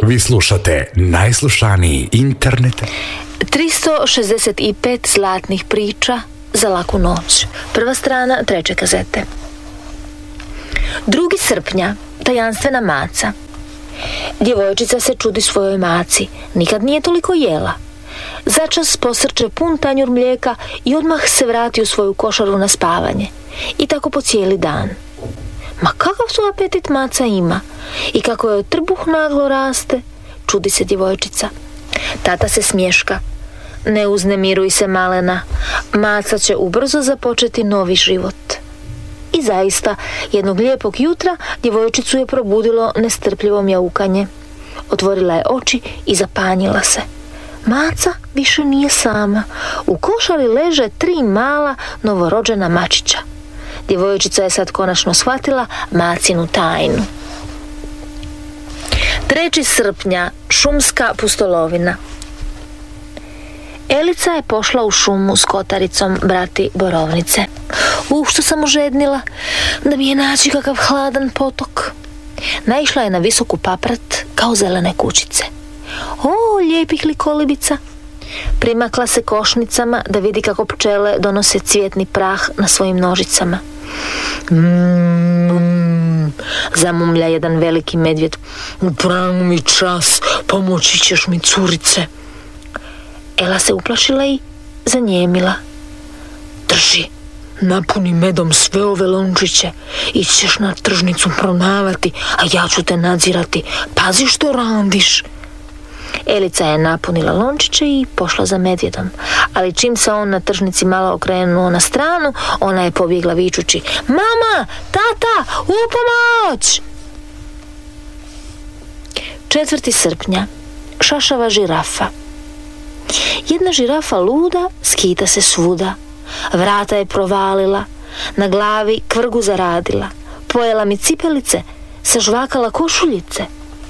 Vi slušate najslušaniji internet. 365 zlatnih priča za laku noć. Prva strana 3. kazete. 2. srpnja, tajanstvena maca. Djevojčica se čudi svojoj maci. Nikad nije toliko jela. Začas posrče pun tanjur mlijeka i odmah se vrati u svoju košaru na spavanje. I tako po cijeli dan. Ma kakav su apetit maca ima? I kako joj trbuh naglo raste? Čudi se djevojčica. Tata se smješka. Ne uznemiruj se, malena. Maca će ubrzo započeti novi život. I zaista, jednog lijepog jutra djevojčicu je probudilo nestrpljivo mjaukanje. Otvorila je oči i zapanjila se. Maca više nije sama. U košari leže 3 mala novorođena mačića. Djevojčica je sad konačno shvatila macinu tajnu. 3. srpnja, šumska pustolovina. Elica je pošla u šumu s kotaricom brati borovnice. Što sam ožednila, da mi je naći kakav hladan potok. Naišla je na visoku paprat kao zelene kućice. O, lijepih li kolibica! Primakla se košnicama da vidi kako pčele donose cvjetni prah na svojim nožicama. Zamumlja jedan veliki medvjed. Upravo mi čas, pomoći ćeš mi, curice. Ela se uplašila i zanijemila. Drži, napuni medom sve ove lončiće. Ići ćeš na tržnicu prodavati, a ja ću te nadzirati. Pazi što radiš. Elica je napunila lončiće i pošla za medvjedom. Ali čim se on na tržnici malo okrenuo na stranu, ona je pobjegla vičući: Mama, tata, u pomoć! 4. srpnja, šašava žirafa. Jedna žirafa luda skita se svuda. Vrata je provalila, na glavi kvrgu zaradila, pojela mi cipelice, sažvakala košuljice.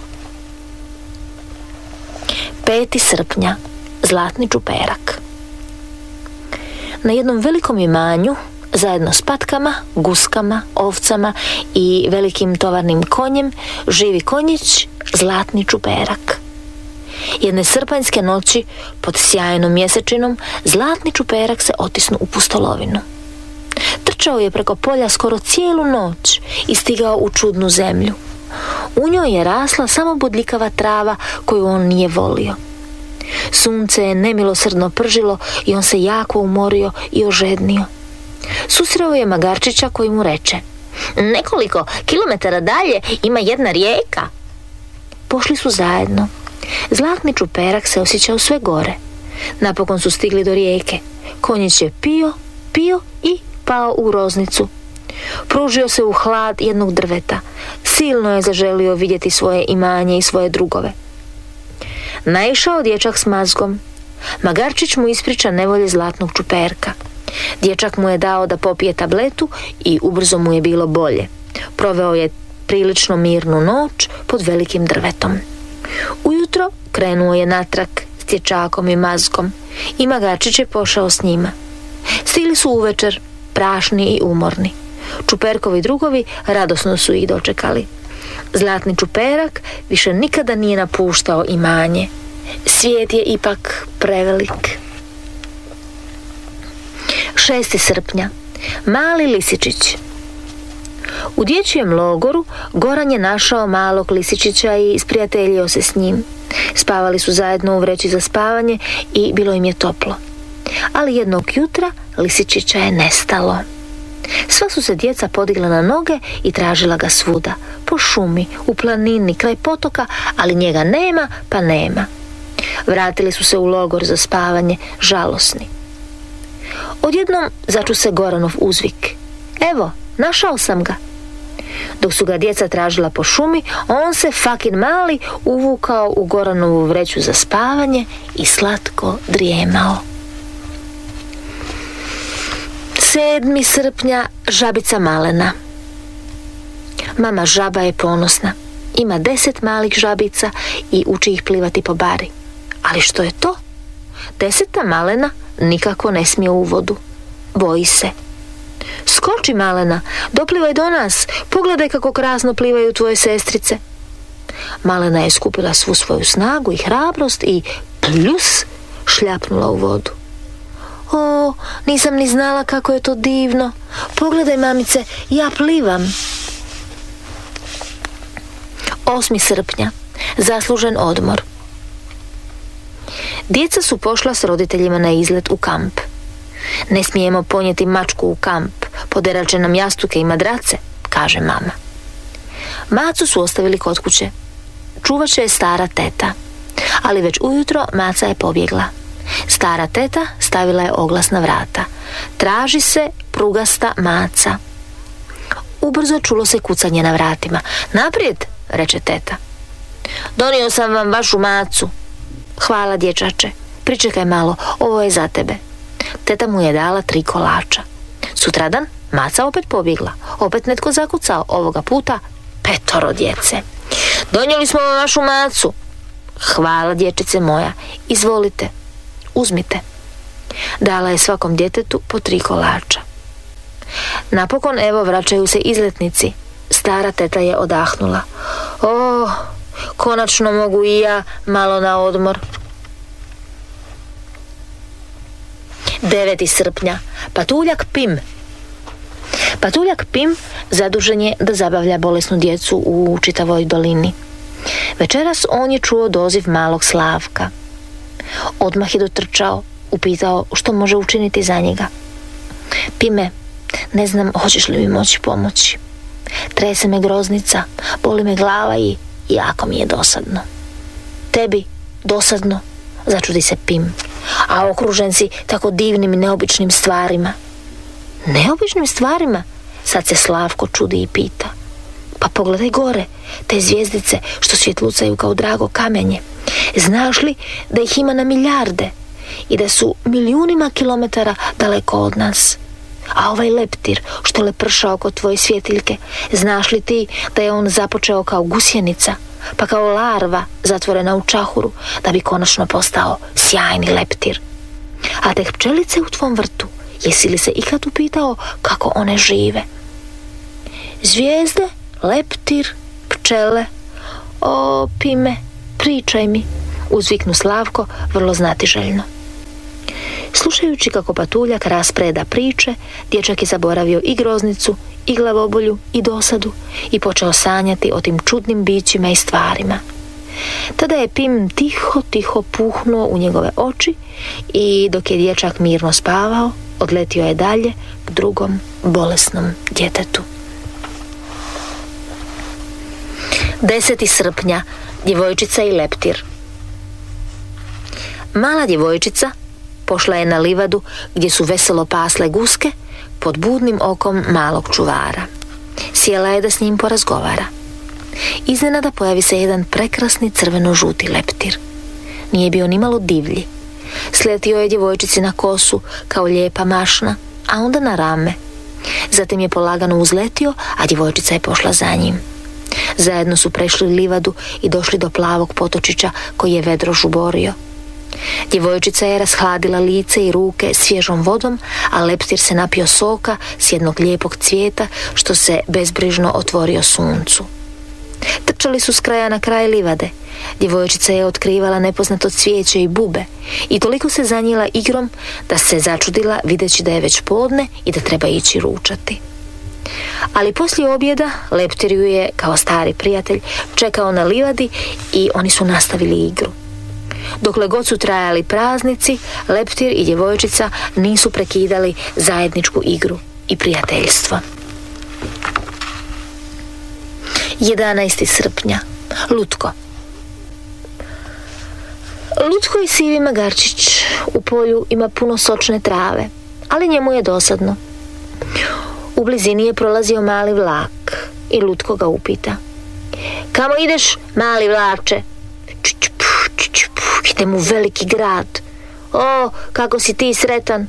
5. srpnja, zlatni čuperak. Na jednom velikom imanju, zajedno s patkama, guskama, ovcama i velikim tovarnim konjem, živi konjić, zlatni čuperak. Jedne srpanjske noći, pod sjajnom mjesečinom, zlatni čuperak se otisnu u pustolovinu. Trčao je preko polja skoro cijelu noć i stigao u čudnu zemlju. U njoj je rasla samo bodljikava trava koju on nije volio. Sunce je nemilosrdno pržilo i on se jako umorio i ožednio. Susreo je magarčića koji mu reče: Nekoliko kilometara dalje ima jedna rijeka. Pošli su zajedno. Zlatni čuperak se osjećao sve gore. Napokon su stigli do rijeke. Konjić je pio i pao u roznicu. Pružio se u hlad jednog drveta. Silno je zaželio vidjeti svoje imanje i svoje drugove. Naišao dječak s mazgom. Magarčić mu ispriča nevolje zlatnog čuperka. Dječak mu je dao da popije tabletu i ubrzo mu je bilo bolje. Proveo je prilično mirnu noć pod velikim drvetom. Ujutro krenuo je natrag s dječakom i mazgom i Magarčić je pošao s njima. Stigli su uvečer, prašni i umorni. Čuperkovi drugovi radosno su ih dočekali. Zlatni čuperak više nikada nije napuštao imanje. Svijet je ipak prevelik. 6. srpnja, mali lisičić. U dječjem logoru Goran je našao malog lisičića i isprijateljio se s njim. Spavali su zajedno u vreći za spavanje i bilo im je toplo. Ali jednog jutra lisičića je nestalo. Sva su se djeca podigla na noge i tražila ga svuda, po šumi, u planini, kraj potoka, ali njega nema pa nema. Vratili su se u logor za spavanje, žalosni. Odjednom začu se Goranov uzvik: Evo, našao sam ga. Dok su ga djeca tražila po šumi, on se fakin mali uvukao u Goranovu vreću za spavanje i slatko drijemao. 7. srpnja, žabica malena. Mama žaba je ponosna. Ima 10 malih žabica i uči ih plivati po bari. Ali što je to? 10. malena nikako ne smije u vodu. Boji se. Skoči, malena, doplivaj do nas, pogledaj kako krasno plivaju tvoje sestrice. Malena je skupila svu svoju snagu i hrabrost i pljus šljapnula u vodu. O, nisam ni znala kako je to divno. Pogledaj, mamice, ja plivam. 8. srpnja. Zaslužen odmor. Djeca su pošla s roditeljima na izlet u kamp. Ne smijemo ponijeti mačku u kamp, poderat će nam jastuke i madrace, kaže mama. Macu su ostavili kod kuće. Čuvat će je stara teta. Ali već ujutro Maca je pobjegla. Stara teta stavila je oglas na vrata. Traži se prugasta Maca. Ubrzo čulo se kucanje na vratima. Naprijed, reče teta. Donio sam vam vašu Macu. Hvala, dječače. Pričekaj malo, ovo je za tebe. Teta mu je dala 3 kolača. Sutradan Maca opet pobjegla. Opet netko zakucao, ovoga puta 5 djece. Donijeli smo vam vašu Macu. Hvala, dječice moja. Izvolite, uzmite. Dala je svakom djetetu po 3 kolača. Napokon, evo, vraćaju se izletnici. Stara teta je odahnula. O, konačno mogu i ja malo na odmor. 9. srpnja. Patuljak Pim. Patuljak Pim zadužen je da zabavlja bolesnu djecu u čitavoj dolini. Večeras on je čuo doziv malog Slavka. Odmah je dotrčao, upitao što može učiniti za njega. Pime, ne znam hoćeš li mi moći pomoći. Trese me groznica, boli me glava i jako mi je dosadno. Tebi dosadno, začudi se Pim, a okružen si tako divnim i neobičnim stvarima. Neobičnim stvarima? Sad se Slavko čudi i pita. Pa pogledaj gore, te zvjezdice što svjetlucaju kao drago kamenje. Znaš li da ih ima na milijarde i da su milijunima kilometara daleko od nas? A ovaj leptir što leprša oko tvoje svjetiljke, znaš li ti da je on započeo kao gusjenica, pa kao larva zatvorena u čahuru, da bi konačno postao sjajni leptir? A te pčelice u tvom vrtu, jesi li se ikad upitao kako one žive? Zvijezde, leptir, pčele, o, Pime, pričaj mi, uzviknu Slavko vrlo znatiželjno. Slušajući kako Patuljak raspreda priče, dječak je zaboravio i groznicu, i glavobolju, i dosadu i počeo sanjati o tim čudnim bićima i stvarima. Tada je Pim tiho puhnuo u njegove oči i dok je dječak mirno spavao, odletio je dalje k drugom bolesnom djetetu. 10. srpnja. Djevojčica i leptir. Mala djevojčica pošla je na livadu gdje su veselo pasle guske pod budnim okom malog čuvara. Sjela je da s njim porazgovara. Iznenada pojavi se jedan prekrasni crveno-žuti leptir. Nije bio nimalo divlji. Sletio je djevojčici na kosu kao lijepa mašna, a onda na rame. Zatim je polagano uzletio, a djevojčica je pošla za njim. Zajedno su prešli livadu i došli do plavog potočića koji je vedro žuborio. Djevojčica je rashladila lice i ruke svježom vodom, a leptir se napio soka s jednog lijepog cvijeta što se bezbrižno otvorio suncu. Trčali su s kraja na kraj livade. Djevojčica je otkrivala nepoznato cvijeće i bube i toliko se zanijela igrom da se začudila videći da je već podne i da treba ići ručati. Ali poslije objeda leptir ju je, kao stari prijatelj, čekao na livadi i oni su nastavili igru. Dokle god su trajali praznici, leptir i djevojčica nisu prekidali zajedničku igru i prijateljstvo. 11. srpnja. Lutko. Lutko je sivi magarčić. U polju ima puno sočne trave, ali njemu je dosadno. U blizini je prolazio mali vlak i Lutko ga upita. Kamo ideš, mali vlače? Idem u veliki grad. O, kako si ti sretan.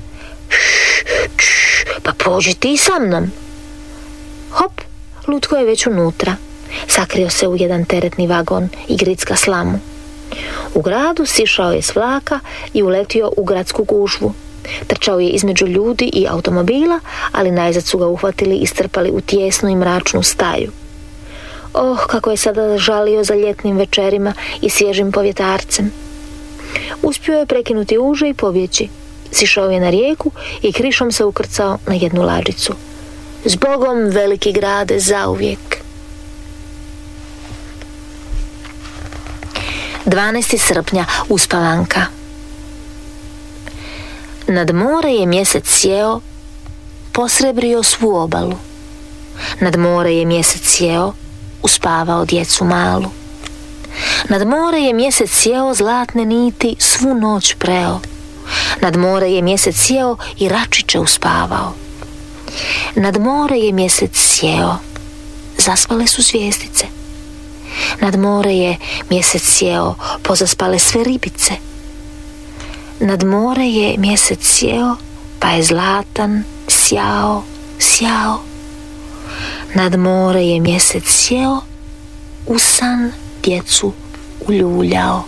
Pa pođi ti sa mnom. Hop, Lutko je već unutra. Sakrio se u jedan teretni vagon i gricka slamu. U gradu sišao je s vlaka i uletio u gradsku gužvu. Trčao je između ljudi i automobila, ali najzad su ga uhvatili i strpali u tijesnu i mračnu staju. Kako je sada žalio za ljetnim večerima i svježim povjetarcem. Uspio je prekinuti uže i pobjeći. Sišao je na rijeku i krišom se ukrcao na jednu lađicu. Zbogom, veliki grade, zauvijek. 12. srpnja, uspavanka. Nad more je mjesec sjeo, posrebrio svu obalu. Nad more je mjesec sjeo, uspavao djecu malu. Nad more je mjesec sjeo, zlatne niti svu noć preo. Nad more je mjesec sjeo i račiće uspavao. Nad more je mjesec sjeo, zaspale su zvijezdice. Nad more je mjesec sjeo, pozaspale sve ribice. Nad more je mjesec sjeo, pa je zlatan sjao, sjao. Nad more je mjesec sjeo, u san djecu uljuljao.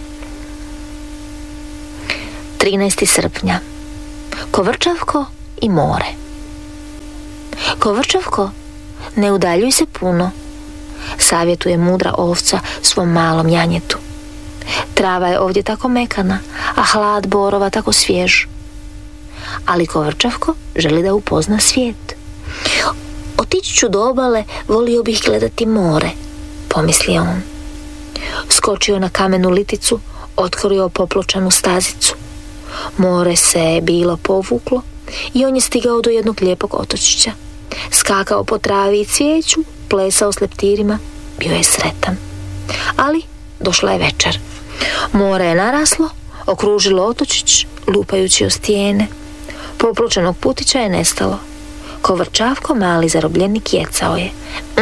13. srpnja. Kovrčavko i more. Kovrčavko, ne udaljuj se puno, savjetuje mudra ovca svom malom janjetu. Trava je ovdje tako mekana, a hlad borova tako svjež. Ali Kovrčavko želi da upozna svijet. Otići ću do obale, volio bih gledati more, pomislio on. Skočio na kamenu liticu, otkrio popločanu stazicu. More se bilo povuklo i on je stigao do jednog lijepog otočića. Skakao po travi i cvijeću, plesao s leptirima, bio je sretan. Ali došla je večer. More je naraslo, okružilo otočić, lupajući o stijene. Popločenog putića je nestalo. Kovrčavko, mali zarobljenik, jecao je.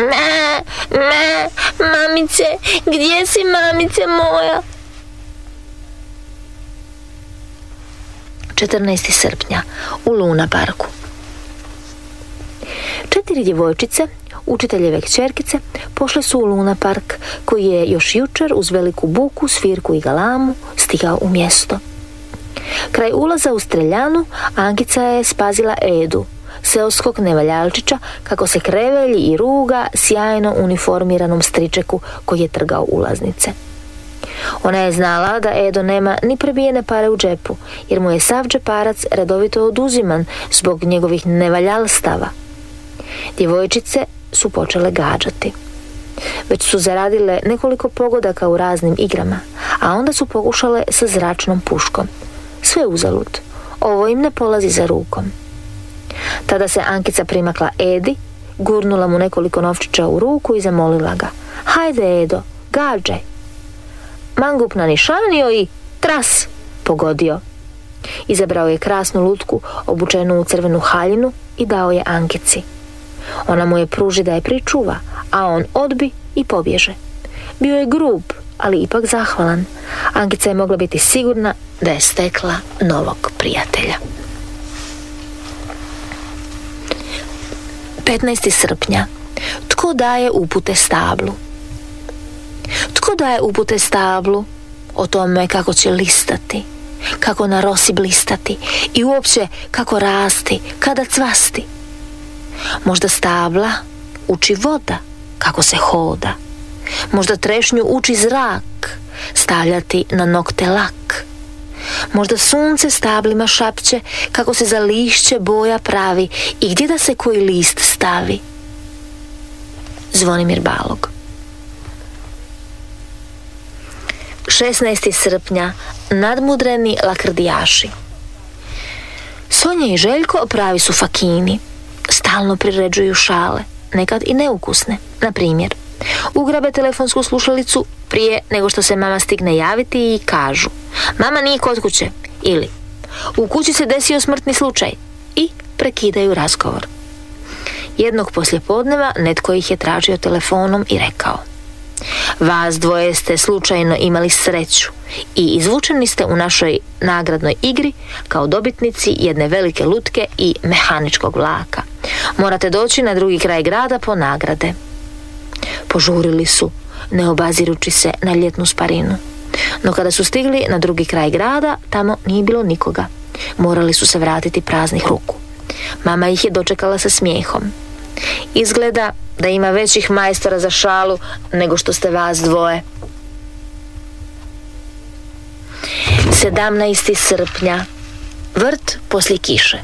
Mamice, gdje si, mamice moja? 14. srpnja, u Luna parku. 4 djevojčice, učiteljeve kćerkice, pošle su u Luna park, koji je još jučer uz veliku buku, svirku i galamu stigao u mjesto. Kraj ulaza u streljanu Ankica je spazila Edu, seoskog nevaljalčića, kako se krevelji i ruga sjajno uniformiranom stričeku koji je trgao ulaznice. Ona je znala da Edo nema ni prebijene pare u džepu, jer mu je sav džeparac redovito oduziman zbog njegovih nevaljalstava. Djevojčice su počele gađati. Već su zaradile nekoliko pogodaka u raznim igrama, a onda su pokušale sa zračnom puškom. Sve uzalud, ovo im ne polazi za rukom. Tada se Ankica primakla Edi, gurnula mu nekoliko novčića u ruku i zamolila ga. Hajde, Edo, gađaj. Mangup nanišanio i tras, pogodio. Izabrao je krasnu lutku obučenu u crvenu haljinu i dao je Ankici. Ona mu je pruži da je pričuva, a on odbi i pobježe. Bio je grub, ali ipak zahvalan. Ankica je mogla biti sigurna da je stekla novog prijatelja. 15. srpnja. Tko daje upute stablu? Tko daje upute stablu o tome kako će listati, kako na rosi blistati i uopće kako rasti, kada cvasti? Možda stabla uči voda, kako se hoda. Možda trešnju uči zrak, stavljati na nokte lak. Možda sunce stablima šapće kako se za lišće boja pravi i gdje da se koji list stavi. Zvonimir Balog. 16. srpnja. Nadmudreni lakrdijaši. Sonja i Željko pravi su fakini. Stalno priređuju šale, nekad i neukusne. Na primjer, ugrabe telefonsku slušalicu prije nego što se mama stigne javiti i kažu: mama nije kod kuće, ili u kući se desio smrtni slučaj, i prekidaju razgovor. Jednog poslijepodneva netko ih je tražio telefonom i rekao: vas dvoje ste slučajno imali sreću i izvučeni ste u našoj nagradnoj igri kao dobitnici jedne velike lutke i mehaničkog vlaka. Morate doći na drugi kraj grada po nagrade. Požurili su, ne obazirući se na ljetnu sparinu. No kada su stigli na drugi kraj grada, tamo nije bilo nikoga. Morali su se vratiti praznih ruku. Mama ih je dočekala sa smijehom. Izgleda da ima većih majstora za šalu nego što ste vas dvoje. 17. srpnja. Vrt poslije kiše.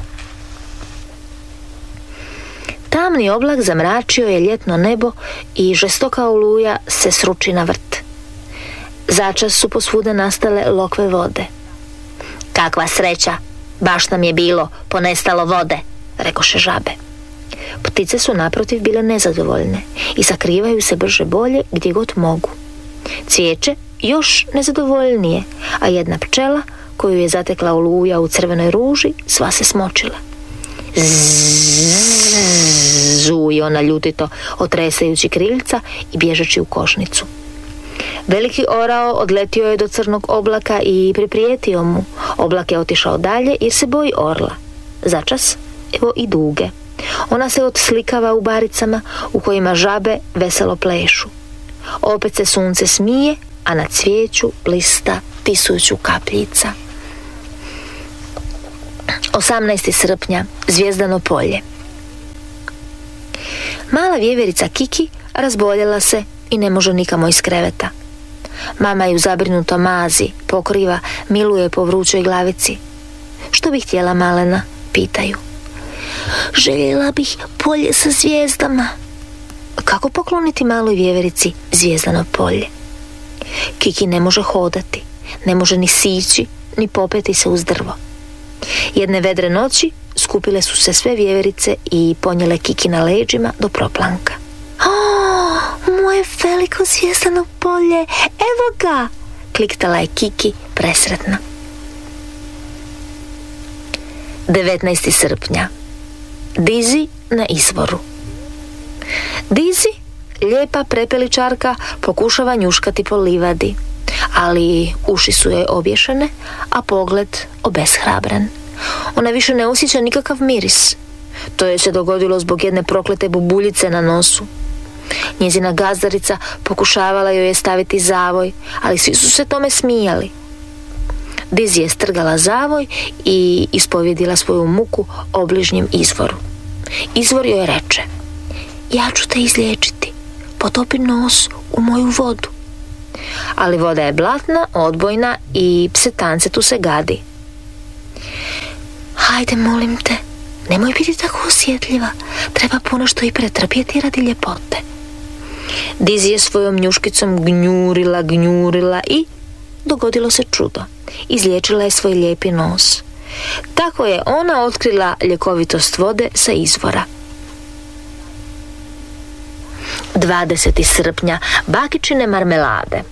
Tamni oblak zamračio je ljetno nebo i žestoka oluja se sruči na vrt. Začas su posvuda nastale lokve vode. Kakva sreća, baš nam je bilo ponestalo vode, rekoše žabe. Ptice su naprotiv bile nezadovoljne i sakrivaju se brže bolje gdje god mogu. Cvijeće još nezadovoljnije, a jedna pčela koju je zatekla oluja u crvenoj ruži sva se smočila. Zuji ona ljutito, otresajući kriljca i bježeći u košnicu. Veliki orao odletio je do crnog oblaka i priprijetio mu. Oblak je otišao dalje jer se boji orla. Začas, evo i duge. Ona se odslikava u baricama u kojima žabe veselo plešu. Opet se sunce smije, a na cvijeću blista 1000 kapljica. 18. srpnja. Zvijezdano polje. Mala vjeverica Kiki razboljela se i ne može nikamo iz kreveta. Mama ju zabrinuto mazi, pokriva, miluje po vrućoj glavici. Što bi htjela malena? Pitaju. Željela bih polje sa zvijezdama. Kako pokloniti maloj vjeverici zvijezdano polje? Kiki ne može hodati, ne može ni sići, ni popeti se uz drvo. Jedne vedre noći skupile su se sve vjeverice i ponijele Kiki na leđima do proplanka. Moje veliko zvijezdano polje, evo ga! Kliktala je Kiki presretna. 19. srpnja. Dizi na izvoru. Dizi, lijepa prepeličarka, pokušava njuškati po livadi, ali uši su joj obješene, a pogled obeshrabren. Ona više ne osjeća nikakav miris. To je se dogodilo zbog jedne proklete bubuljice na nosu. Njezina gazdarica pokušavala joj je staviti zavoj, ali svi su se tome smijali. Dizi je strgala zavoj i ispovjedila svoju muku obližnjem izvoru. Izvor joj reče: ja ću te izliječiti, potopi nos u moju vodu. Ali voda je blatna, odbojna i psetancetu se gadi. Hajde, molim te, nemoj biti tako osjetljiva, treba ponešto i pretrpjeti radi ljepote. Dizi je svojom njuškicom gnjurila i dogodilo se čudo. Izliječila je svoj lijepi nos. Tako je ona otkrila ljekovitost vode sa izvora. 20. srpnja. Bakičine marmelade.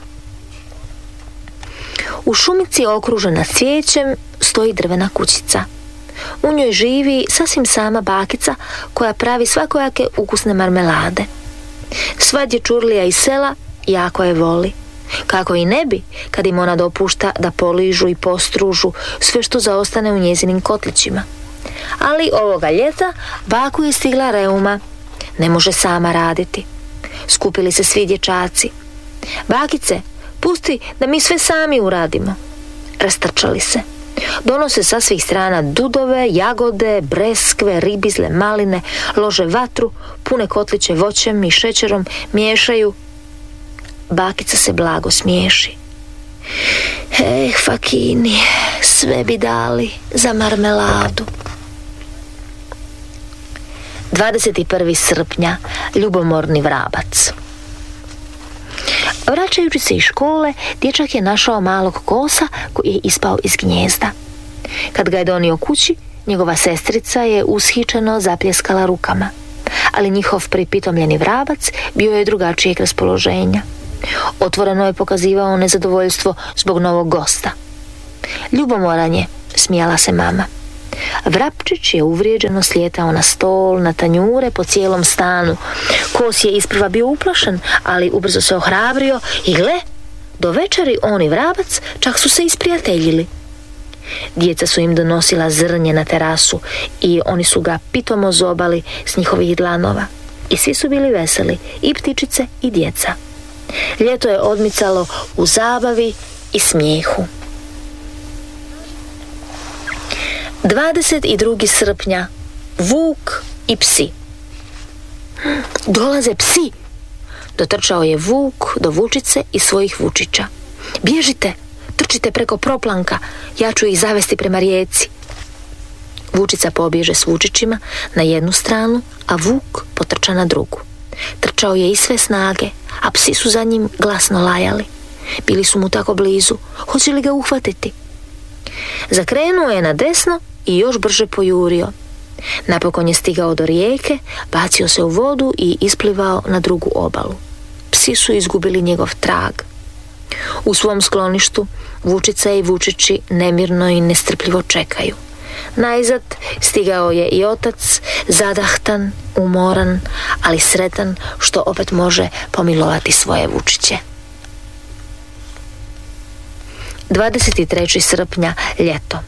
U šumici okružena cvijećem stoji drvena kućica. U njoj živi sasvim sama bakica koja pravi svakojake ukusne marmelade. Sva dječurlija iz sela jako je voli. Kako i ne bi, kad im ona dopušta da poližu i postružu sve što zaostane u njezinim kotlićima. Ali ovoga ljeta baku je stigla reuma. Ne može sama raditi. Skupili se svi dječaci. Bakice, pusti da mi sve sami uradimo. Rastrčali se. Donose sa svih strana dudove, jagode, breskve, ribizle, maline, lože vatru, pune kotliće voćem i šećerom, miješaju. Bakica se blago smiješi. Fakini, sve bi dali za marmeladu. 21. srpnja. Ljubomorni vrabac. Vraćajući se iz škole, dječak je našao malog kosa koji je ispao iz gnijezda. Kad ga je donio kući, njegova sestrica je ushičeno zapljeskala rukama, ali njihov pripitomljeni vrabac bio je drugačijeg raspoloženja. Otvoreno je pokazivao nezadovoljstvo zbog novog gosta. Ljubomoran je, smijala se mama. Vrapčić je uvrijeđeno slijetao na stol, na tanjure po cijelom stanu. Kos je isprva bio uplašen, ali ubrzo se ohrabrio i gle, do večeri on i vrabac čak su se isprijateljili. Djeca su im donosila zrnje na terasu i oni su ga pitomo zobali s njihovih dlanova. I svi su bili veseli, i ptičice i djeca. Ljeto je odmicalo u zabavi i smijehu. 22. srpnja. Vuk i psi. Dolaze psi! Dotrčao je vuk do vučice i svojih vučića. Bježite! Trčite preko proplanka, ja ću ih zavesti prema rijeci. Vučica pobježe s vučićima na jednu stranu, a vuk potrča na drugu. Trčao je iz sve snage, a psi su za njim glasno lajali. Bili su mu tako blizu, hoće li ga uhvatiti? Zakrenuo je na desno i još brže pojurio. Napokon je stigao do rijeke, bacio se u vodu i isplivao na drugu obalu. Psi su izgubili njegov trag. U svom skloništu vučica i vučići nemirno i nestrpljivo čekaju. Najzad stigao je i otac, zadahtan, umoran, ali sretan što opet može pomilovati svoje vučiće. 23. srpnja, ljeto.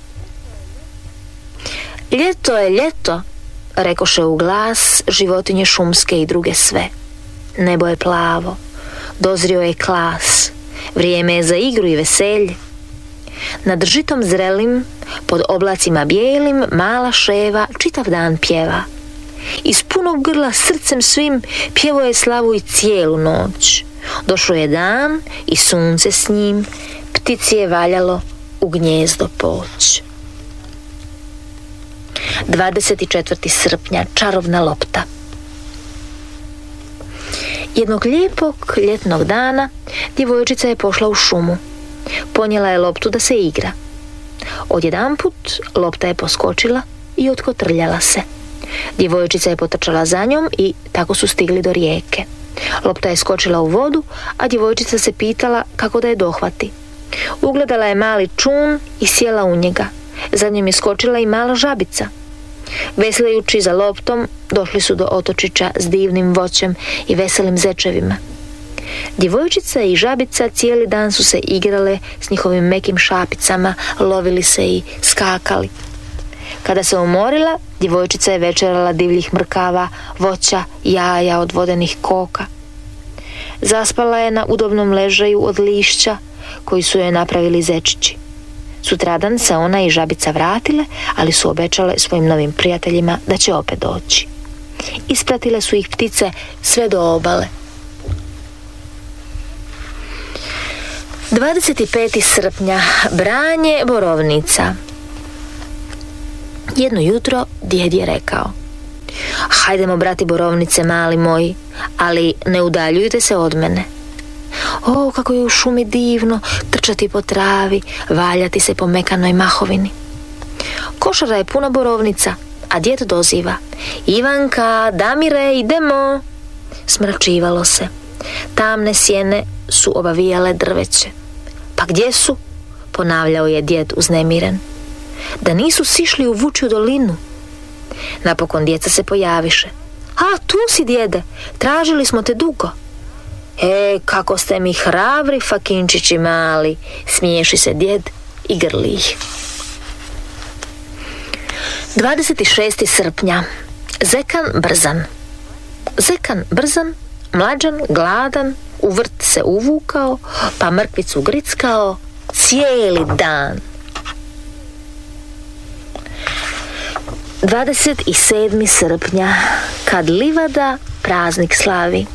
Ljeto je ljeto, rekoše u glas životinje šumske i druge sve. Nebo je plavo, dozrio je klas, vrijeme je za igru i veselje. Nad žitom zrelim, pod oblacima bijelim, mala ševa čitav dan pjeva. Iz punog grla srcem svim pjevo je slavu i cijelu noć. Došao je dan i sunce s njim, ptici je valjalo u gnjezdo poć. 24. srpnja, čarobna lopta. Jednog lijepog ljetnog dana djevojčica je pošla u šumu. Ponijela je loptu da se igra. Odjedanput lopta je poskočila i otkotrljala se. Djevojčica je potrčala za njom i tako su stigli do rijeke. Lopta je skočila u vodu, a djevojčica se pitala kako da je dohvati. Ugledala je mali čun i sjela u njega. Za njom je skočila i mala žabica. Veslajući za loptom, došli su do otočića s divnim voćem i veselim zečevima. Djevojčica i žabica cijeli dan su se igrale s njihovim mekim šapicama, lovili se i skakali. Kada se umorila, djevojčica je večerala divljih mrkava, voća, jaja od vodenih koka. Zaspala je na udobnom ležaju od lišća koji su joj napravili zečići. Sutradan se ona i žabica vratile, ali su obećale svojim novim prijateljima da će opet doći. Ispratile su ih ptice sve do obale. 25. srpnja, branje borovnica. Jedno jutro djed je rekao: hajdemo brati borovnice, mali moji, ali ne udaljujte se od mene. O, kako je u šumi divno trčati po travi, valjati se po mekanoj mahovini. Košara je puna borovnica, a djed doziva: Ivanka, Damire, idemo. Smračivalo se. Tamne sjene su obavijale drveće. Pa gdje su? Ponavljao je djed uznemiren. Da nisu sišli u vučju dolinu. Napokon djeca se pojaviše. A, tu si, djede, tražili smo te dugo. Kako ste mi hrabri, fakinčići mali, smiješi se djed i grli ih. 26. srpnja, zekan brzan. Zekan brzan, mlađan, gladan, u vrt se uvukao, pa mrkvicu grickao cijeli dan. 27. srpnja, kad livada praznik slavi.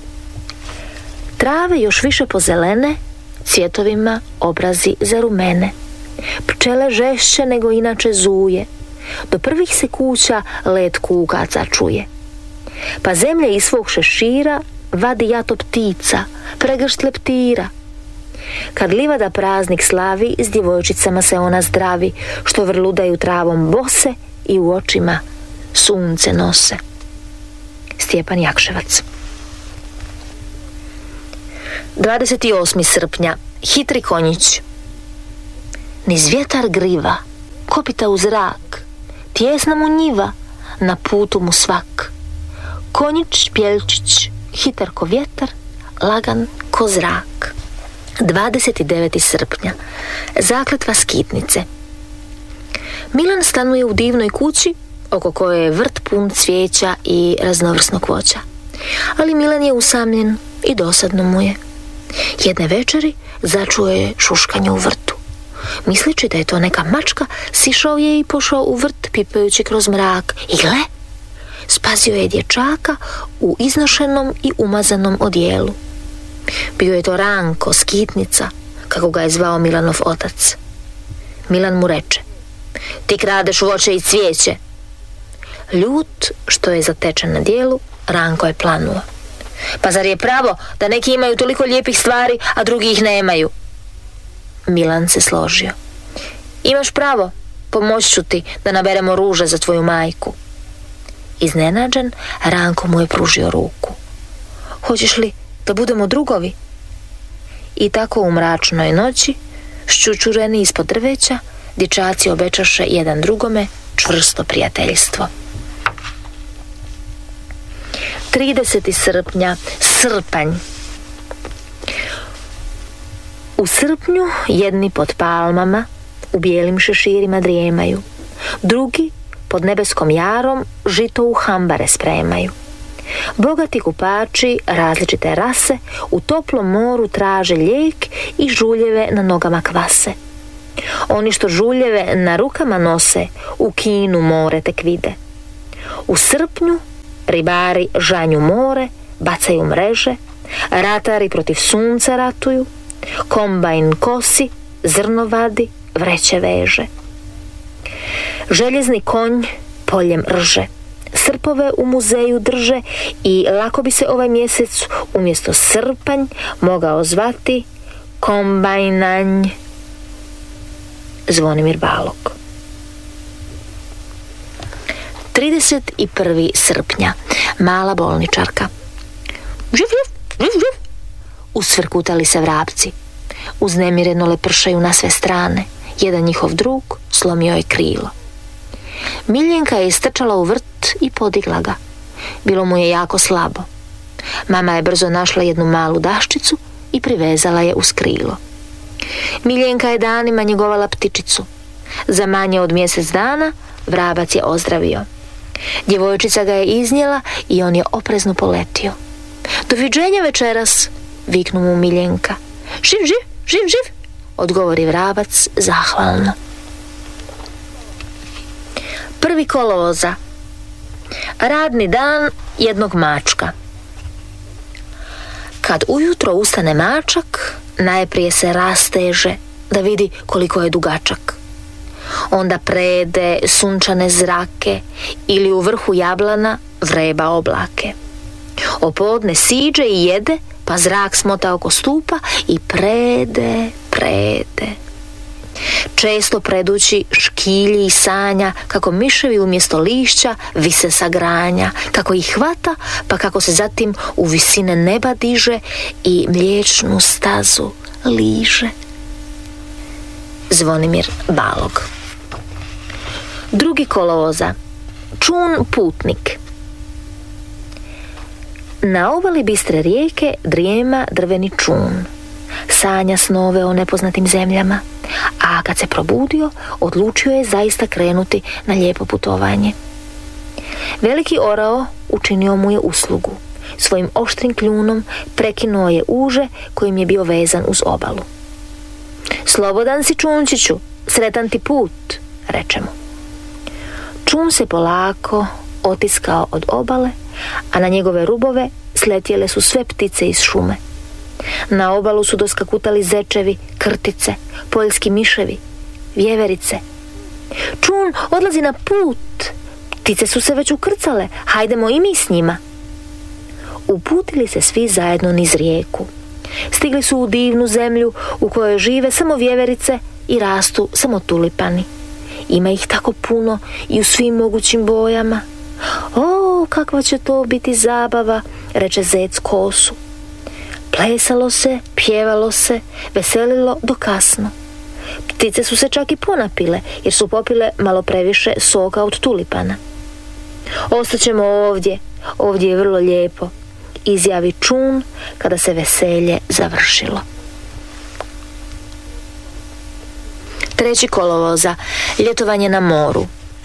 Trave još više pozelene, cvjetovima obrazi zarumene. Pčele žešće nego inače zuje. Do prvih se kuća let kukaca čuje. Pa zemlja iz svog šešira vadi jato ptica, pregršt leptira. Kad livada praznik slavi, s djevojčicama se ona zdravi, što vrludaju travom bose i u očima sunce nose. Stjepan Jakševac. 28. srpnja, hitri konjić. Niz vjetar griva, kopita u zrak, tjesna mu njiva, na putu mu svak. Konjić, pjeljčić, hitar ko vjetar, lagan ko zrak. 29. srpnja, zakletva skitnice. Milan stanuje u divnoj kući, oko koje je vrt pun cvijeća i raznovrsnog voća. Ali Milan je usamljen i dosadno mu je. Jedne večeri začuo je šuškanje u vrtu. Misleći da je to neka mačka, sišao je i pošao u vrt pipajući kroz mrak. I gle, spasio je dječaka u iznošenom i umazanom odijelu. Bio je to Ranko, skitnica, kako ga je zvao Milanov otac. Milan mu reče: ti kradeš voće i cvijeće. Ljut što je zatečen na dijelu, Ranko je planuo: pa zar je pravo da neki imaju toliko lijepih stvari, a drugi ih nemaju? Milan se složio: imaš pravo, pomoći ću ti da naberemo ruže za tvoju majku. Iznenađen, Ranko mu je pružio ruku. Hoćeš li da budemo drugovi? I tako u mračnoj noći, ščučureni ispod drveća, dječaci obećaše jedan drugome čvrsto prijateljstvo. 30. srpnja, srpanj. U srpnju jedni pod palmama u bijelim šeširima drijemaju, drugi pod nebeskom jarom žito u hambare spremaju. Bogati kupači različite rase u toplom moru traže lijek i žuljeve na nogama kvase. Oni što žuljeve na rukama nose u Kinu more tek vide. U srpnju ribari žanju more, bacaju mreže, ratari protiv sunca ratuju, kombajn kosi, zrno vadi, vreće veže. Željezni konj poljem rže, srpove u muzeju drže i lako bi se ovaj mjesec umjesto srpanj mogao zvati kombajnanj. Zvonimir Balog. 31. srpnja. Mala bolničarka. Živ, živ, živ, živ. Usvrkutali se vrapci. Uznemireno lepršaju na sve strane. Jedan njihov drug slomio je krilo. Miljenka je istrčala u vrt i podigla ga. Bilo mu je jako slabo. Mama je brzo našla jednu malu daščicu i privezala je uz krilo. Miljenka je danima njegovala ptičicu. Za manje od mjesec dana vrabac je ozdravio. Djevojčica ga je iznijela i on je oprezno poletio. Doviđenja večeras, viknu mu Miljenka. Živ, živ, živ, živ, odgovori vrabac zahvalno. 1. kolovoza. Radni dan jednog mačka. Kad ujutro ustane mačak, najprije se rasteže da vidi koliko je dugačak. Onda prede sunčane zrake ili u vrhu jablana vreba oblake. Opodne siđe i jede, pa zrak smota oko stupa i prede. Često predući škilji i sanja kako miševi umjesto lišća vise sa granja, kako ih hvata, pa kako se zatim u visine neba diže i mliječnu stazu liže. Zvonimir Balog. 2. kolovoza. Čun putnik. Na obali bistre rijeke drijema drveni čun. Sanja snove o nepoznatim zemljama, a kad se probudio, odlučio je zaista krenuti na lijepo putovanje. Veliki orao učinio mu je uslugu. Svojim oštrim kljunom prekinuo je uže kojim je bio vezan uz obalu. Slobodan si, čunčiću, sretan ti put, reče mu. Čun se polako otiskao od obale, a na njegove rubove sletjele su sve ptice iz šume. Na obalu su doskakutali zečevi, krtice, poljski miševi, vjeverice. Čun odlazi na put, ptice su se već ukrcale, hajdemo i mi s njima. Uputili se svi zajedno niz rijeku. Stigli su u divnu zemlju u kojoj žive samo vjeverice i rastu samo tulipani. Ima ih tako puno i u svim mogućim bojama. O, kakva će to biti zabava, reče zec kosu. Plesalo se, pjevalo se, veselilo do kasno. Ptice su se čak i ponapile, jer su popile malo previše soka od tulipana. Ostaćemo ovdje je vrlo lijepo, izjavi čun kada se veselje završilo. 3. kolovoza. Ljetovanje na moru.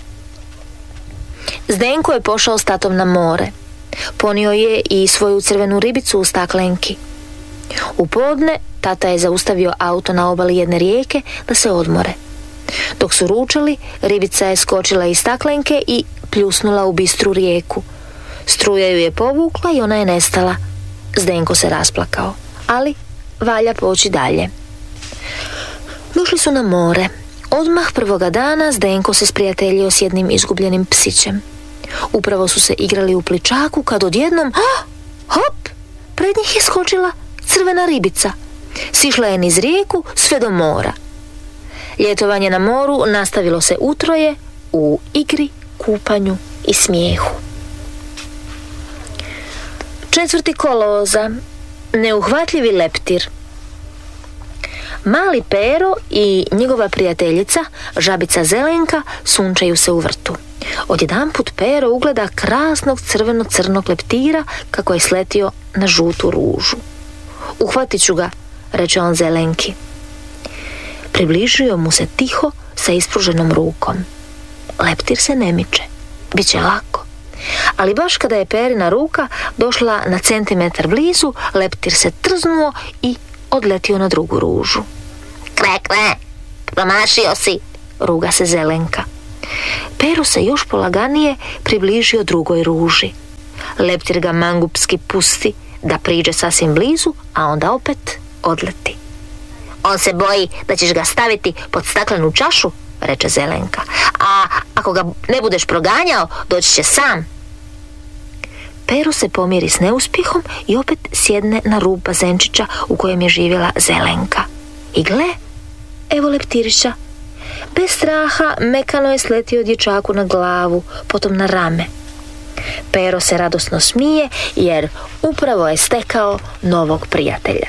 Zdenko je pošao s tatom na more. Ponio je i svoju crvenu ribicu u staklenki. U podne tata je zaustavio auto na obali jedne rijeke da se odmore. Dok su ručali, ribica je skočila iz staklenke i pljusnula u bistru rijeku. Struja ju je povukla i ona je nestala. Zdenko se rasplakao, ali valja poći dalje. Došli su na more. Odmah prvoga dana Zdenko se sprijateljio s jednim izgubljenim psićem. Upravo su se igrali u pličaku kad odjednom, hop, pred njih je skočila crvena ribica. Sišla je niz rijeku sve do mora. Ljetovanje na moru nastavilo se utroje u igri, kupanju i smijehu. 4. kolovoza. Neuhvatljivi leptir. Mali Pero i njegova prijateljica, žabica Zelenka, sunčaju se u vrtu. Odjedanput Pero ugleda krasnog crveno-crnog leptira kako je sletio na žutu ružu. Uhvatit ću ga, reče on Zelenki. Približio mu se tiho sa ispruženom rukom. Leptir se ne miče, bit će lako. Ali baš kada je Perina ruka došla na centimetar blizu, leptir se trznuo i odletio na drugu ružu. Kve, kve, promašio si, ruga se Zelenka. Pero se još polaganije približio drugoj ruži. Leptir ga mangupski pusti da priđe sasvim blizu, a onda opet odleti. On se boji da ćeš ga staviti pod staklenu čašu, reče Zelenka. A ako ga ne budeš proganjao, doći će sam. Pero se pomiri s neuspjehom i opet sjedne na rub bazenčića u kojem je živjela Zelenka. I gle, evo leptirića. Bez straha mekano je sletio dječaku na glavu, potom na rame. Pero se radosno smije jer upravo je stekao novog prijatelja.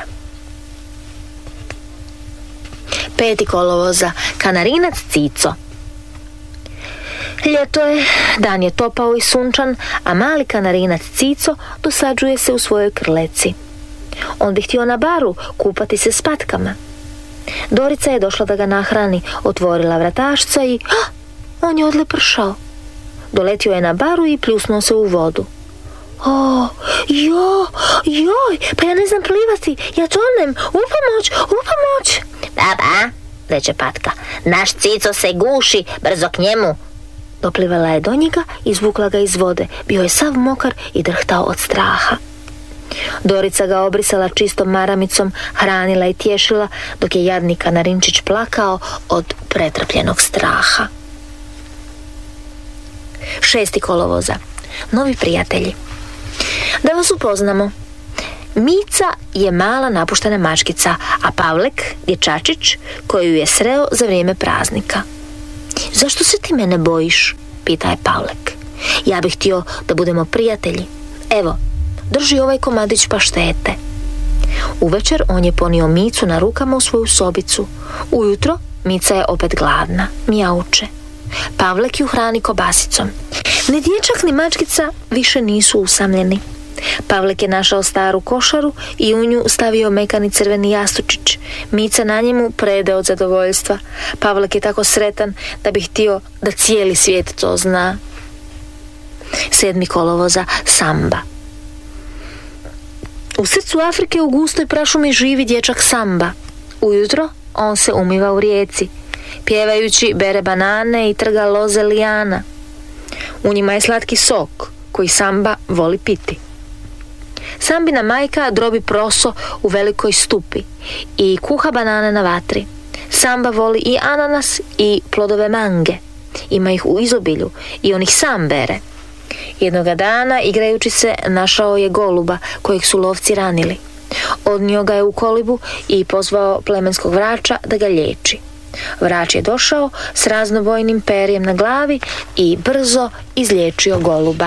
5. kolovoza. Kanarinac Cico. Ljeto je, dan je topao i sunčan, a mali kanarinac Cico dosađuje se u svojoj krleci. On bi htio na baru kupati se s patkama. Dorica je došla da ga nahrani, otvorila vratašca i on je odlepršao. Doletio je na baru i pljusnuo se u vodu. Joj, pa ja ne znam plivati, ja tonem, upomoć. Baba, reče patka, naš Cico se guši, brzo k njemu. Doplivala je do njega i izvukla ga iz vode. Bio je sav mokar i drhtao od straha. Dorica ga obrisala čistom maramicom, hranila i tješila, dok je jadni kanarinčić plakao od pretrpljenog straha. 6. kolovoza. Novi prijatelji. Da vas upoznamo. Mica je mala napuštena mačkica, a Pavlek dječačić koji ju je sreo za vrijeme praznika. Zašto se ti mene bojiš? Pita je Pavlek. Ja bih htio da budemo prijatelji. Evo, drži ovaj komadić paštete. Uvečer on je ponio Micu na rukama u svoju sobicu. Ujutro Mica je opet gladna, mijauče. Pavlek ju hrani kobasicom. Ni dječak ni mačkica više nisu usamljeni. Pavlek je našao staru košaru i u nju stavio mekani crveni jastučić. Mica na njemu prede od zadovoljstva. Pavlek je tako sretan da bi htio da cijeli svijet to zna. 7. kolovoza. Samba. U srcu Afrike u gustoj prašumi živi dječak Samba. Ujutro on se umiva u rijeci. Pjevajući bere banane i trga loze lijana. U njima je slatki sok koji Samba voli piti. Sambina majka drobi proso u velikoj stupi i kuha banane na vatri. Samba voli i ananas i plodove mange. Ima ih u izobilju i on ih sam bere. Jednoga dana, igrajući se, našao je goluba kojeg su lovci ranili. Odnio ga je u kolibu i pozvao plemenskog vrača da ga liječi. Vrač je došao s raznobojnim perjem na glavi i brzo izliječio goluba.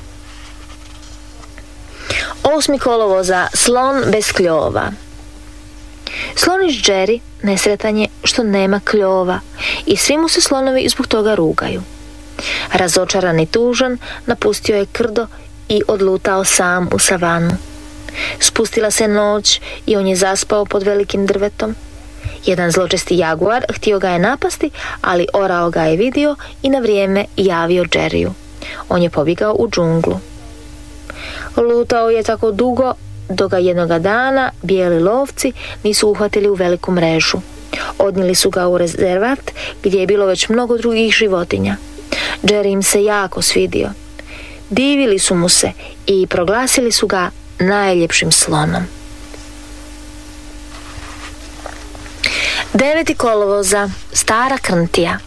8. kolovoza. Slon bez kljova. Slonić Jerry nesretan je što nema kljova i svi mu se slonovi zbog toga rugaju. Razočaran i tužan napustio je krdo i odlutao sam u savanu. Spustila se noć i on je zaspao pod velikim drvetom. Jedan zločesti jaguar htio ga je napasti, ali orao ga je vidio i na vrijeme javio Jerryu. On je pobjegao u džunglu. Lutao je tako dugo dok ga jednoga dana bijeli lovci nisu uhvatili u veliku mrežu. Odnijeli su ga u rezervat gdje je bilo već mnogo drugih životinja. Jerry im se jako svidio. Divili su mu se i proglasili su ga najljepšim slonom. 9. kolovoza, stara krntija.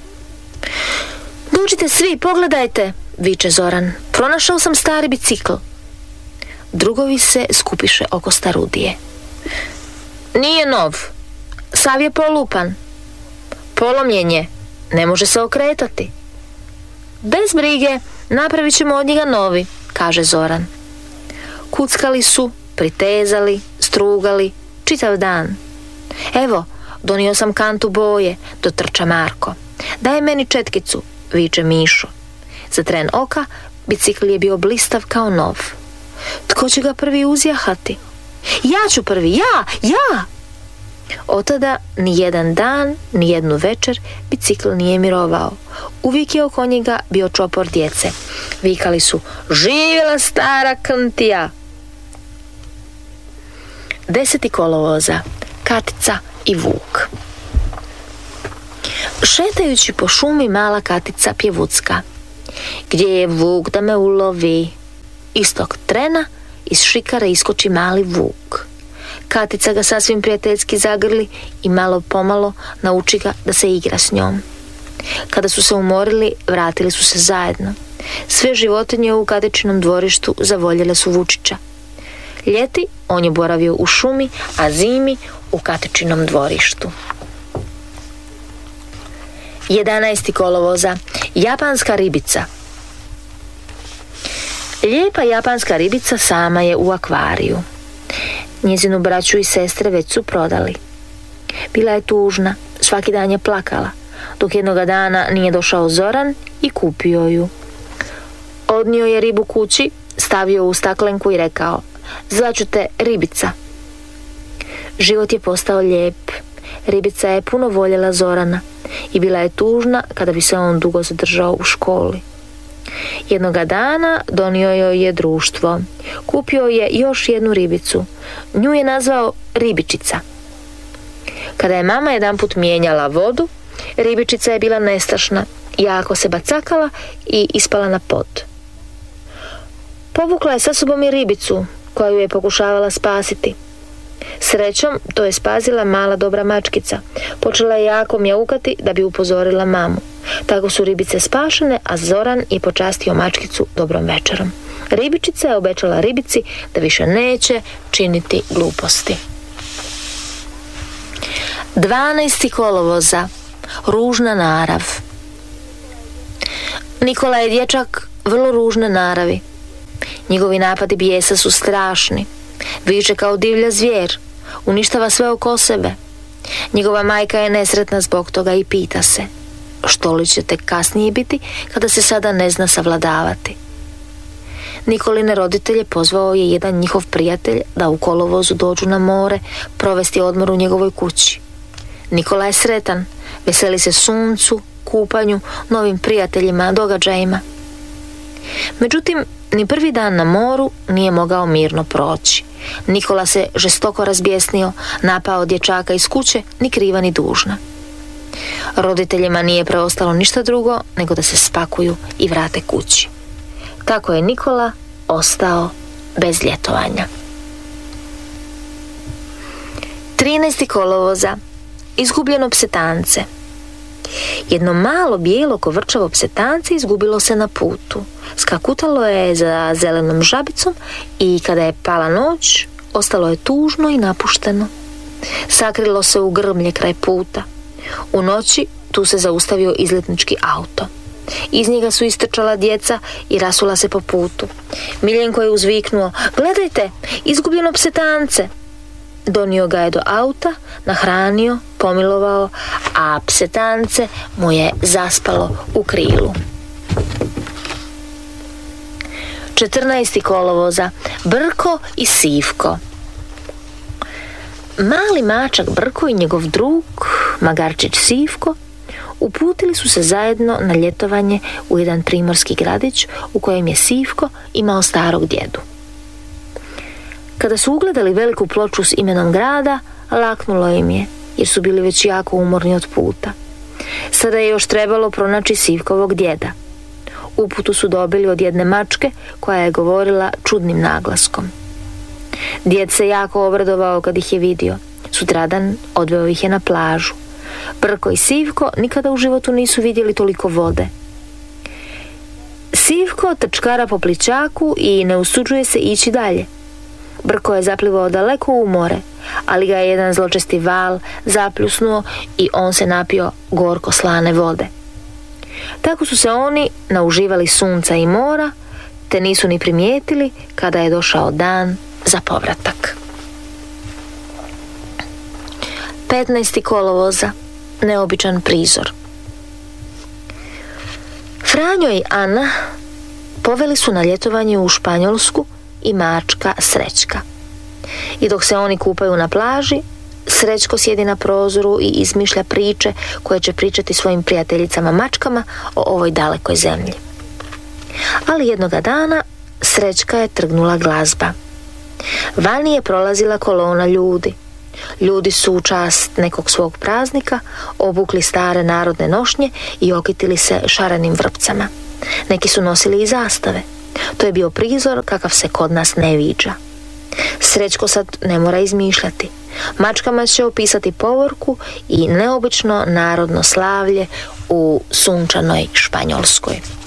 Dođite svi, pogledajte, viče Zoran. Pronašao sam stari bicikl. Drugovi se skupiše oko starudije. Nije nov, sav je polupan. Polomljen je, ne može se okretati. Bez brige, napravit ćemo od njega novi, kaže Zoran. Kuckali su, pritezali, strugali, čitav dan. Evo, donio sam kantu boje, dotrča Marko. Daj meni četkicu, viče Mišo. Za tren oka bicikl je bio blistav kao nov. Tko će ga prvi uzjahati? Ja ću prvi, ja! Od tada ni jedan dan, ni jednu večer bicikl nije mirovao. Uvijek je oko njega bio čopor djece. Vikali su: živjela stara krntija! 10. kolovoza, Katica i Vuk. Šetajući po šumi mala Katica pjevucka. Gdje je Vuk da me ulovi? Istog trena iz šikare iskoči mali Vuk. Katica ga sasvim prijateljski zagrli i malo pomalo nauči ga da se igra s njom. Kada su se umorili, vratili su se zajedno. Sve životinje u Katičinom dvorištu zavoljele su Vučića. Ljeti on je boravio u šumi, a zimi u Katičinom dvorištu. 11. kolovoza, japanska ribica. Lijepa japanska ribica sama je u akvariju. Njezinu braću i sestre već su prodali. Bila je tužna, svaki dan je plakala, dok jednoga dana nije došao Zoran i kupio ju. Odnio je ribu kući, stavio u staklenku i rekao: zvaću te Ribica. Život je postao lijep. Ribica je puno voljela Zorana i bila je tužna kada bi se on dugo zadržao u školi. Jednoga dana donio joj je društvo. Kupio je još jednu ribicu. Nju je nazvao Ribičica. Kada je mama jedanput mijenjala vodu, Ribičica je bila nestašna, jako se bacakala i ispala na pod. Povukla je sa sobom i ribicu, koja ju je pokušavala spasiti. Srećom, to je spasila mala dobra mačkica. Počela je jako mjaukati da bi upozorila mamu. Tako su ribice spašene, a Zoran je počastio mačkicu dobrom večerom. Ribičica je obećala ribici da više neće činiti gluposti. 12. kolovoza, ružna narav. Nikola je dječak vrlo ružne naravi. Njegovi napadi bijesa su strašni. Viče kao divlja zvijer, uništava sve oko sebe. Njegova majka je nesretna zbog toga i pita se: što li će tek kasnije biti kada se sada ne zna savladavati? Nikoline roditelje pozvao je jedan njihov prijatelj da u kolovozu dođu na more provesti odmor u njegovoj kući. Nikola je sretan, veseli se suncu, kupanju, novim prijateljima, događajima. Međutim, ni prvi dan na moru nije mogao mirno proći. Nikola se žestoko razbjesnio, napao dječaka iz kuće, ni kriva ni dužna. Roditeljima nije preostalo ništa drugo nego da se spakuju i vrate kući. Tako je Nikola ostao bez ljetovanja. 13. kolovoza, izgubljeno psetance. Jedno malo bijelo kovrčavo psetance izgubilo se na putu. Skakutalo je za zelenom žabicom i kada je pala noć, ostalo je tužno i napušteno. Sakrilo se u grmlje kraj puta. U noći tu se zaustavio izletnički auto. Iz njega su istrčala djeca i rasula se po putu. Miljenko je uzviknuo: gledajte, izgubljeno psetance! Donio ga je do auta, nahranio, pomilovao, a psetance mu je zaspalo u krilu. 14. kolovoza, Brko i Sivko. Mali mačak Brko i njegov drug, magarčić Sivko, uputili su se zajedno na ljetovanje u jedan primorski gradić u kojem je Sivko imao starog djedu. Kada su ugledali veliku ploču s imenom grada, laknulo im je, jer su bili već jako umorni od puta. Sada je još trebalo pronaći Sivkovog djeda. Uputu su dobili od jedne mačke koja je govorila čudnim naglaskom. Djed se jako obradovao kad ih je vidio. Sutradan odveo ih je na plažu. Brko i Sivko nikada u životu nisu vidjeli toliko vode. Sivko trčkara po plićaku i ne usuđuje se ići dalje. Brko je zaplivao daleko u more, ali ga je jedan zločesti val zapljusnuo i on se napio gorko slane vode. Tako su se oni nauživali sunca i mora, te nisu ni primijetili kada je došao dan za povratak. 15. kolovoza. Neobičan prizor. Franjo i Ana poveli su na ljetovanje u Španjolsku i mačka Srećka. I dok se oni kupaju na plaži, Srećko sjedi na prozoru i izmišlja priče koje će pričati svojim prijateljicama mačkama o ovoj dalekoj zemlji. Ali jednoga dana Srećka je trgnula glazba. Vani je prolazila kolona ljudi. Ljudi su u čast nekog svog praznika obukli stare narodne nošnje i okitili se šarenim vrpcama. Neki su nosili i zastave. To je bio prizor kakav se kod nas ne viđa. Srećko sad ne mora izmišljati. Mačkama će opisati povorku i neobično narodno slavlje u sunčanoj Španjolskoj.